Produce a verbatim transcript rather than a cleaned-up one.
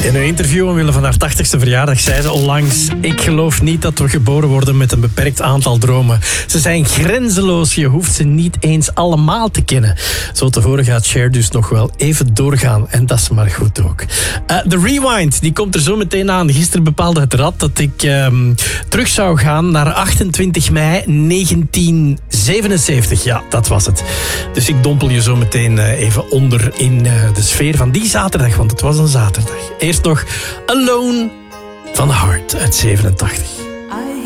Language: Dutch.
In een interview omwille van haar tachtigste verjaardag zei ze onlangs: ik geloof niet dat we geboren worden met een beperkt aantal dromen. Ze zijn grenzeloos, je hoeft ze niet eens allemaal te kennen. Zo tevoren gaat Cher dus nog wel even doorgaan en dat is maar goed ook. Uh, de Rewind, die komt er zo meteen aan. Gisteren bepaalde het rad dat ik um, terug zou gaan naar achtentwintig mei negentien zevenenzeventig. Ja, dat was het. Dus ik dompel je zo meteen uh, even onder in uh, de sfeer van die zaterdag, want het was een zaterdag. Eerst nog Alone van Heart uit zevenentachtig.